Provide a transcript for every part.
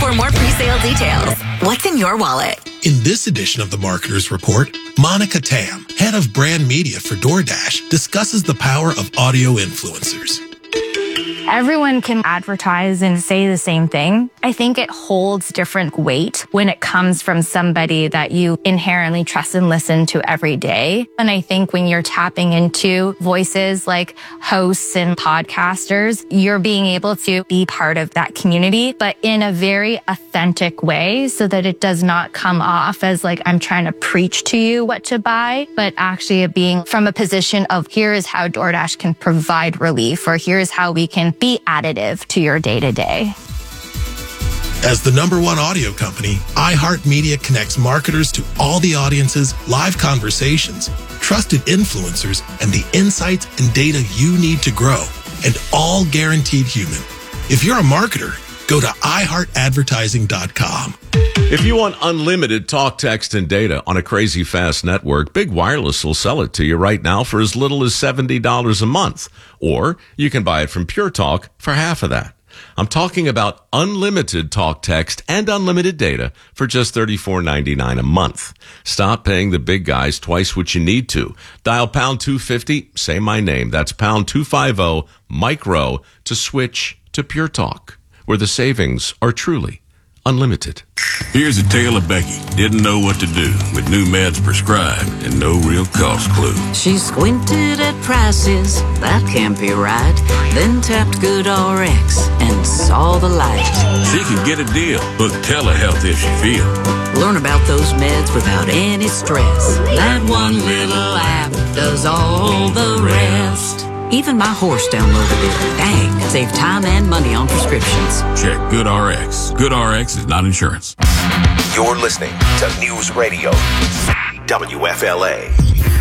For more pre-sale details, what's in your wallet? In this edition of the Marketer's Report, Monica Tam, head of brand media for DoorDash, discusses the power of audio influencers. Everyone can advertise and say the same thing. I think it holds different weight when it comes from somebody that you inherently trust and listen to every day. And I think when you're tapping into voices like hosts and podcasters, you're being able to be part of that community, but in a very authentic way so that it does not come off as like I'm trying to preach to you what to buy, but actually being from a position of here is how DoorDash can provide relief, or here's how we can be additive to your day-to-day. As the #1 audio company, iHeartMedia connects marketers to all the audiences, live conversations, trusted influencers, and the insights and data you need to grow, and all guaranteed human. If you're a marketer, go to iHeartAdvertising.com. If you want unlimited talk, text, and data on a crazy fast network, Big Wireless will sell it to you right now for as little as $70 a month. Or you can buy it from Pure Talk for half of that. I'm talking about unlimited talk, text, and unlimited data for just $34.99 a month. Stop paying the big guys twice what you need to. Dial pound 250, say my name. That's pound 250 micro to switch to Pure Talk, where the savings are truly unlimited. Here's a tale of Becky. Didn't know what to do with new meds prescribed and no real cost clue. She squinted at prices, that can't be right. Then tapped GoodRx and saw the light. She could get a deal. Book telehealth if she feels. Learn about those meds without any stress. That one little app does all the rest. Even my horse downloaded it. Dang, save time and money on prescriptions. Check GoodRx. GoodRx is not insurance. You're listening to News Radio WFLA.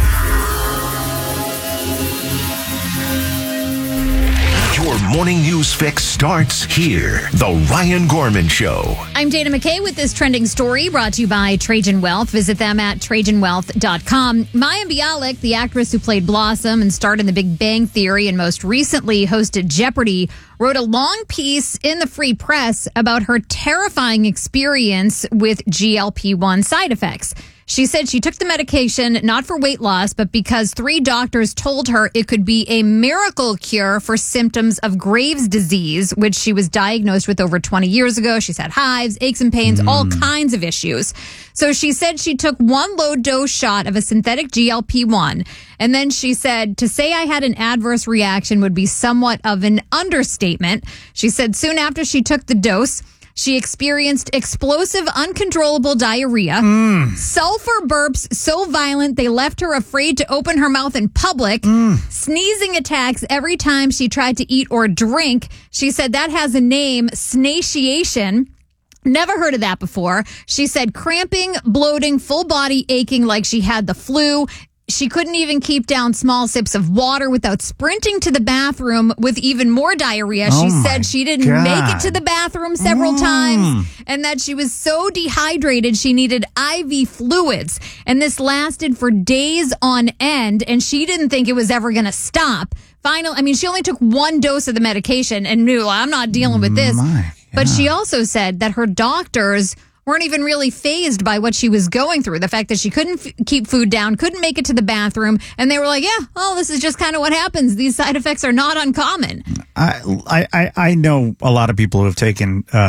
Your morning news fix starts here. The Ryan Gorman Show. I'm Dana McKay with this trending story brought to you by Trajan Wealth. Visit them at TrajanWealth.com. Maya Bialik, the actress who played Blossom and starred in The Big Bang Theory and most recently hosted Jeopardy, wrote a long piece in the Free Press about her terrifying experience with GLP-1 side effects. She said she took the medication not for weight loss, but because 3 doctors told her it could be a miracle cure for symptoms of Graves' disease, which she was diagnosed with over 20 years ago. She's had hives, aches and pains, all kinds of issues. So she said she took 1 low-dose shot of a synthetic GLP-1. And then she said, to say I had an adverse reaction would be somewhat of an understatement. She said soon after she took the dose, she experienced explosive, uncontrollable diarrhea, sulfur burps so violent they left her afraid to open her mouth in public, sneezing attacks every time she tried to eat or drink. She said that has a name, snatiation. Never heard of that before. She said cramping, bloating, full body aching like she had the flu. She couldn't even keep down small sips of water without sprinting to the bathroom with even more diarrhea. She said she didn't make it to the bathroom several times and that she was so dehydrated she needed IV fluids. And this lasted for days on end, and she didn't think it was ever going to stop. Finally, she only took 1 dose of the medication and knew, I'm not dealing with this. But she also said that her doctors weren't even really fazed by what she was going through. The fact that she couldn't keep food down, couldn't make it to the bathroom. And they were like, yeah, well, this is just kind of what happens. These side effects are not uncommon. I know a lot of people who have taken